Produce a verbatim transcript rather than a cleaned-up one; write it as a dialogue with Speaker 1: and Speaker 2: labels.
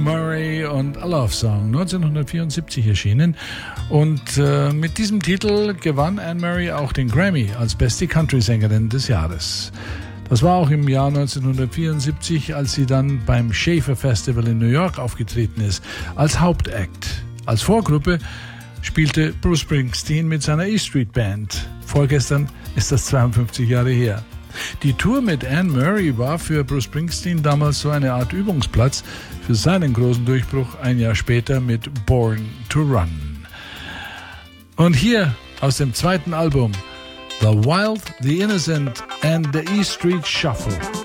Speaker 1: Murray und A Love Song, neunzehnhundertvierundsiebzig erschienen. Und äh, mit diesem Titel gewann Anne Murray auch den Grammy als beste Country-Sängerin des Jahres. Das war auch im Jahr neunzehnhundertvierundsiebzig, als sie dann beim Schaefer Festival in New York aufgetreten ist, als Hauptakt. Als Vorgruppe spielte Bruce Springsteen mit seiner E Street Band. Vorgestern ist das zweiundfünfzig Jahre her. Die Tour mit Anne Murray war für Bruce Springsteen damals so eine Art Übungsplatz für seinen großen Durchbruch ein Jahr später mit Born to Run. Und hier aus dem zweiten Album The Wild, The Innocent and the E Street Shuffle.